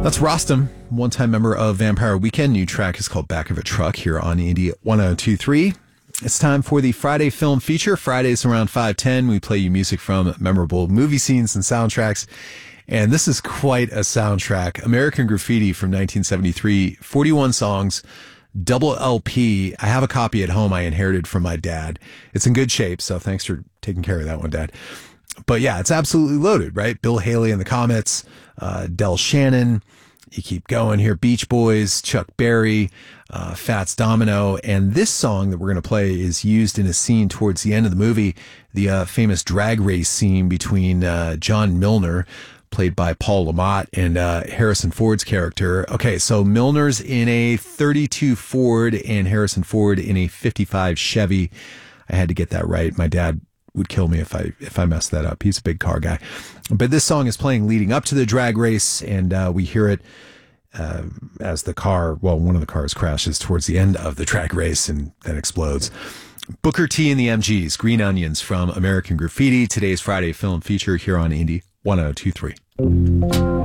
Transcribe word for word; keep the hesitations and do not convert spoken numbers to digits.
That's Rostam, one-time member of Vampire Weekend. New track is called Back of a Truck here on Indie one oh two three. It's time for the Friday Film Feature. Fridays around five ten, we play you music from memorable movie scenes and soundtracks. And this is quite a soundtrack. American Graffiti from nineteen seventy-three, forty-one songs, double L P. I have a copy at home I inherited from my dad. It's in good shape, so thanks for taking care of that one, Dad. But yeah, it's absolutely loaded, right? Bill Haley and the Comets, uh, Del Shannon, you keep going here, Beach Boys, Chuck Berry, uh, Fats Domino. And this song that we're going to play is used in a scene towards the end of the movie, the uh, famous drag race scene between uh, John Milner, played by Paul Lamont, and uh, Harrison Ford's character. Okay, so Milner's in a thirty-two Ford and Harrison Ford in a fifty-five Chevy. I had to get that right. My dad would kill me if I if I messed that up. He's a big car guy. But this song is playing leading up to the drag race, and uh, we hear it uh, as the car, well, one of the cars crashes towards the end of the drag race and then explodes. Booker T and the M Gs, Green Onions from American Graffiti, today's Friday Film Feature here on Indie one oh two three.